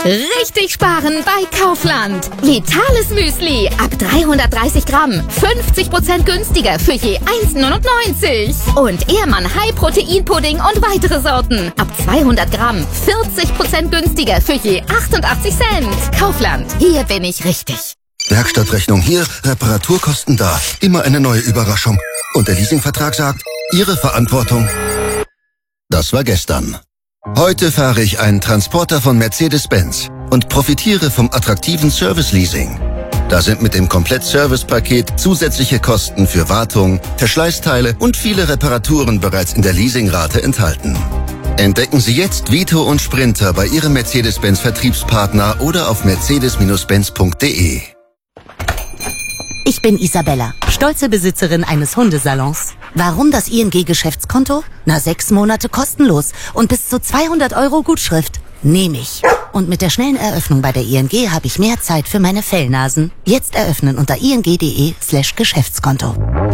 Richtig sparen bei Kaufland. Vitales Müsli ab 330 Gramm. 50% günstiger für je 1,99. Und Ehrmann High-Protein-Pudding und weitere Sorten. Ab 200 Gramm. 40% günstiger für je 88 Cent. Kaufland. Hier bin ich richtig. Werkstattrechnung hier, Reparaturkosten da. Immer eine neue Überraschung. Und der Leasingvertrag sagt, Ihre Verantwortung. Das war gestern. Heute fahre ich einen Transporter von Mercedes-Benz und profitiere vom attraktiven Service-Leasing. Da sind mit dem Komplett-Service-Paket zusätzliche Kosten für Wartung, Verschleißteile und viele Reparaturen bereits in der Leasingrate enthalten. Entdecken Sie jetzt Vito und Sprinter bei Ihrem Mercedes-Benz-Vertriebspartner oder auf mercedes-benz.de. Ich bin Isabella, stolze Besitzerin eines Hundesalons. Warum das ING-Geschäftskonto? 6 Monate kostenlos und bis zu 200 € Gutschrift. Nehme ich. Und mit der schnellen Eröffnung bei der ING habe ich mehr Zeit für meine Fellnasen. Jetzt eröffnen unter ing.de/Geschäftskonto.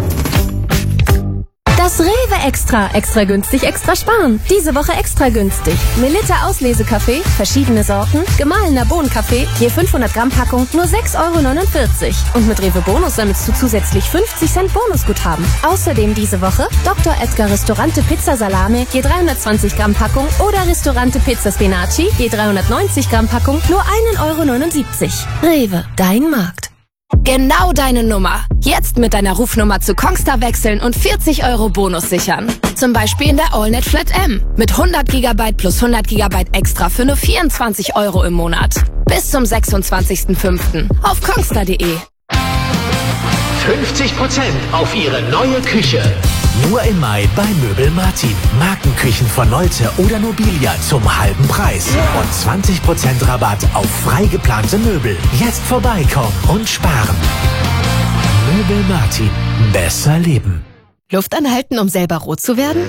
Das Rewe Extra. Extra günstig, extra sparen. Diese Woche extra günstig. Melitta Auslesekaffee, verschiedene Sorten, gemahlener Bohnenkaffee, je 500 Gramm Packung, nur 6,49 €. Und mit Rewe Bonus sammelst du zusätzlich 50 Cent Bonusguthaben. Außerdem diese Woche Dr. Edgar Ristorante Pizza Salame, je 320 Gramm Packung oder Ristorante Pizza Spinaci, je 390 Gramm Packung, nur 1,79 €. Rewe, dein Markt. Genau deine Nummer. Jetzt mit deiner Rufnummer zu Kongstar wechseln und 40 € Bonus sichern. Zum Beispiel in der AllNet Flat M. Mit 100 GB plus 100 GB extra für nur 24 € im Monat. Bis zum 26.05. auf kongstar.de. 50% auf Ihre neue Küche. Nur im Mai bei Möbel Martin. Markenküchen von Nolte oder Nobilia zum halben Preis. Und 20% Rabatt auf frei geplante Möbel. Jetzt vorbeikommen und sparen. Möbel Martin. Besser leben. Luft anhalten, um selber rot zu werden?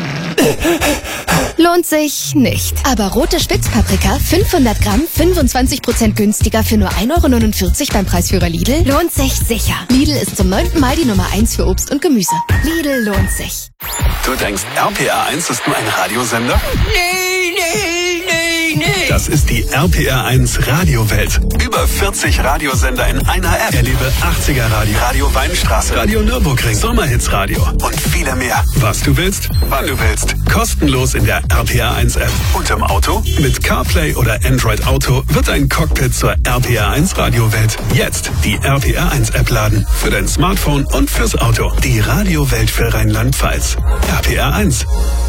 Lohnt sich nicht. Aber rote Spitzpaprika, 500 Gramm, 25% günstiger für nur 1,49 € beim Preisführer Lidl, lohnt sich sicher. Lidl ist zum 9. Mal die Nummer 1 für Obst und Gemüse. Lidl lohnt sich. Du denkst, RPR 1 ist nur ein Radiosender? Nee. Das ist die RPR 1 Radiowelt. Über 40 Radiosender in einer App. Erlebe 80er Radio, Radio Weinstraße, Radio Nürburgring, Sommerhits Radio und viele mehr. Was du willst, wann du willst. Kostenlos in der RPR 1 App. Und im Auto? Mit CarPlay oder Android Auto wird ein Cockpit zur RPR 1 Radiowelt. Jetzt die RPR 1 App laden. Für dein Smartphone und fürs Auto. Die Radiowelt für Rheinland-Pfalz. RPR 1.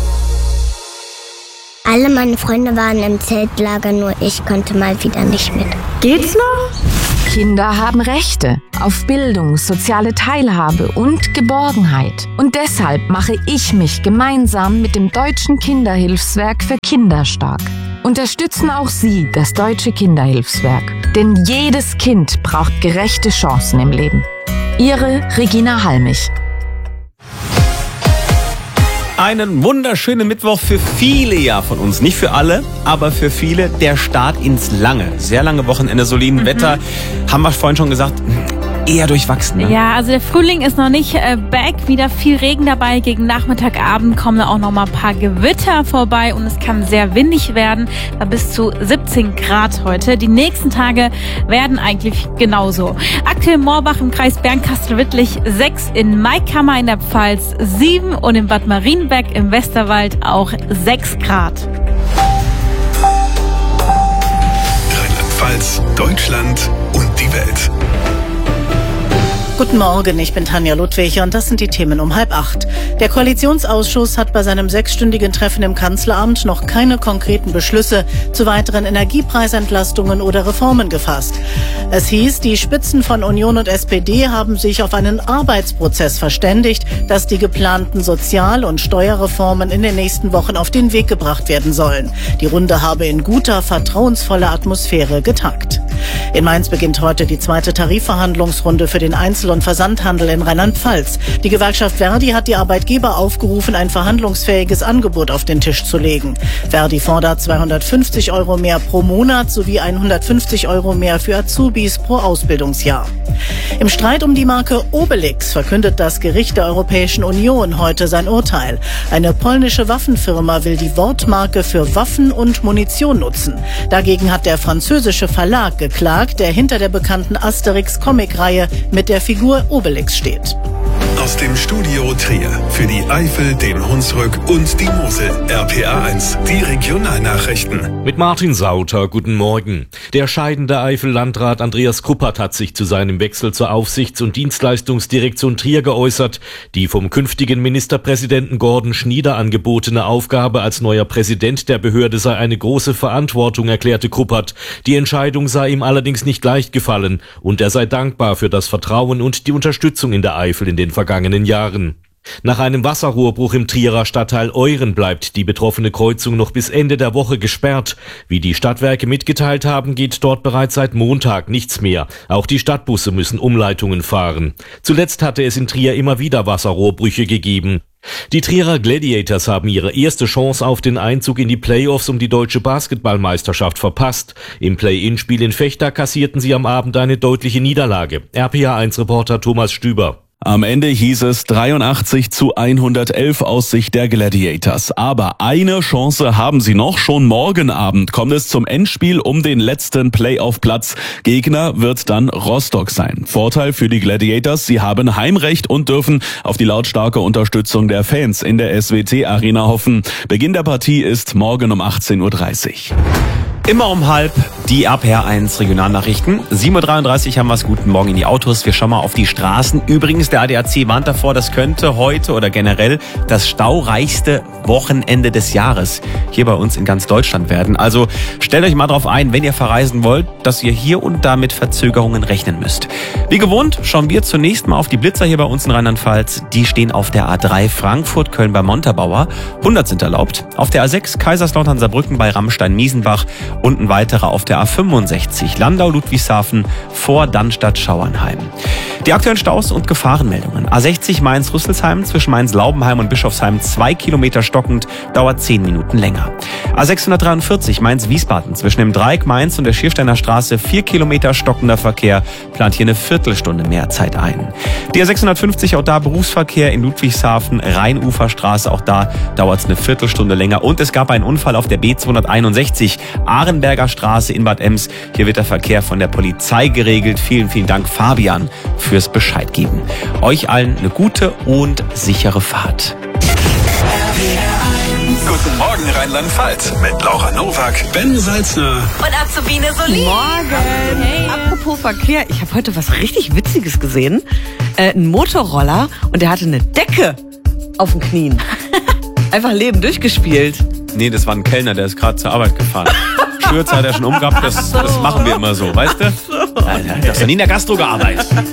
Alle meine Freunde waren im Zeltlager, nur ich konnte mal wieder nicht mit. Geht's noch? Kinder haben Rechte auf Bildung, soziale Teilhabe und Geborgenheit. Und deshalb mache ich mich gemeinsam mit dem Deutschen Kinderhilfswerk für Kinder stark. Unterstützen auch Sie das Deutsche Kinderhilfswerk. Denn jedes Kind braucht gerechte Chancen im Leben. Ihre Regina Halmich. Einen wunderschönen Mittwoch für viele von uns. Nicht für alle, aber für viele der Start ins sehr lange Wochenende. Soliden Wetter, haben wir vorhin schon gesagt, eher durchwachsen. Ne? Ja, also der Frühling ist noch nicht back. Wieder viel Regen dabei. Gegen Nachmittagabend kommen auch noch mal ein paar Gewitter vorbei und es kann sehr windig werden. Bis zu 17 Grad heute. Die nächsten Tage werden eigentlich genauso. Aktuell Morbach im Kreis Bernkastel-Wittlich 6, in Maikammer in der Pfalz 7 und in Bad Marienberg im Westerwald auch 6 Grad. Rheinland-Pfalz, Deutschland und die Welt. Guten Morgen, ich bin Tanja Ludwig und das sind die Themen um 7:30. Der Koalitionsausschuss hat bei seinem 6-stündigen Treffen im Kanzleramt noch keine konkreten Beschlüsse zu weiteren Energiepreisentlastungen oder Reformen gefasst. Es hieß, die Spitzen von Union und SPD haben sich auf einen Arbeitsprozess verständigt, dass die geplanten Sozial- und Steuerreformen in den nächsten Wochen auf den Weg gebracht werden sollen. Die Runde habe in guter, vertrauensvoller Atmosphäre getagt. In Mainz beginnt heute die zweite Tarifverhandlungsrunde für den Einzel- und Versandhandel in Rheinland-Pfalz. Die Gewerkschaft Verdi hat die Arbeitgeber aufgerufen, ein verhandlungsfähiges Angebot auf den Tisch zu legen. Verdi fordert 250 € mehr pro Monat sowie 150 € mehr für Azubis pro Ausbildungsjahr. Im Streit um die Marke Obelix verkündet das Gericht der Europäischen Union heute sein Urteil. Eine polnische Waffenfirma will die Wortmarke für Waffen und Munition nutzen. Dagegen hat der französische Verlag geklagt, der hinter der bekannten Asterix-Comic-Reihe mit der Figur Obelix steht. Aus dem Studio Trier für die Eifel, den Hunsrück und die Mosel. RPA 1, die Regionalnachrichten. Mit Martin Sauter, guten Morgen. Der scheidende Eifel-Landrat Andreas Kuppert hat sich zu seinem Wechsel zur Aufsichts- und Dienstleistungsdirektion Trier geäußert. Die vom künftigen Ministerpräsidenten Gordon Schnieder angebotene Aufgabe als neuer Präsident der Behörde sei eine große Verantwortung, erklärte Kuppert. Die Entscheidung sei ihm allerdings nicht leicht gefallen und er sei dankbar für das Vertrauen und die Unterstützung in der Eifel in den vergangenen Jahren. Nach einem Wasserrohrbruch im Trierer Stadtteil Euren bleibt die betroffene Kreuzung noch bis Ende der Woche gesperrt. Wie die Stadtwerke mitgeteilt haben, geht dort bereits seit Montag nichts mehr. Auch die Stadtbusse müssen Umleitungen fahren. Zuletzt hatte es in Trier immer wieder Wasserrohrbrüche gegeben. Die Trierer Gladiators haben ihre erste Chance auf den Einzug in die Playoffs um die deutsche Basketballmeisterschaft verpasst. Im Play-In-Spiel in Vechta kassierten sie am Abend eine deutliche Niederlage. RPA1-Reporter Thomas Stüber. Am Ende hieß es 83-111 aus Sicht der Gladiators. Aber eine Chance haben sie noch. Schon morgen Abend kommt es zum Endspiel um den letzten Playoff-Platz. Gegner wird dann Rostock sein. Vorteil für die Gladiators, sie haben Heimrecht und dürfen auf die lautstarke Unterstützung der Fans in der SWT-Arena hoffen. Beginn der Partie ist morgen um 18:30 Uhr. Immer um halb die RPR1 Regionalnachrichten. 7:33 Uhr haben wir es. Guten Morgen in die Autos. Wir schauen mal auf die Straßen. Übrigens, der ADAC warnt davor, das könnte heute oder generell das staureichste Wochenende des Jahres hier bei uns in ganz Deutschland werden. Also stellt euch mal drauf ein, wenn ihr verreisen wollt, dass ihr hier und da mit Verzögerungen rechnen müsst. Wie gewohnt schauen wir zunächst mal auf die Blitzer hier bei uns in Rheinland-Pfalz. Die stehen auf der A3 Frankfurt-Köln bei Montabaur. 100 sind erlaubt. Auf der A6 Kaiserslautern-Saarbrücken bei Rammstein-Miesenbach. Und ein weiterer auf der A65 Landau-Ludwigshafen vor Dannstatt-Schauernheim. Die aktuellen Staus und Gefahrenmeldungen. A60 Mainz-Rüsselsheim zwischen Mainz-Laubenheim und Bischofsheim 2 Kilometer stockend, dauert 10 Minuten länger. A643 Mainz-Wiesbaden zwischen dem Dreieck Mainz und der Schiersteiner Straße 4 Kilometer stockender Verkehr, plant hier eine Viertelstunde mehr Zeit ein. Die A650 auch da Berufsverkehr in Ludwigshafen, Rheinuferstraße, auch da dauert es eine Viertelstunde länger. Und es gab einen Unfall auf der B261 Arenberger Straße in Bad Ems. Hier wird der Verkehr von der Polizei geregelt. Vielen, vielen Dank, Fabian, fürs Bescheid geben. Euch allen eine gute und sichere Fahrt. Guten Morgen Rheinland-Pfalz mit Laura Nowak, Ben Salzner und Azubine Solin. Morgen. Hey. Apropos Verkehr, ich habe heute was richtig Witziges gesehen. Ein Motorroller und der hatte eine Decke auf den Knien. Einfach Leben durchgespielt. Nee, das war ein Kellner, der ist gerade zur Arbeit gefahren. Schürze hat er schon umgehabt, das machen wir immer so, weißt du? Du hast ja nie in der Gastro gearbeitet.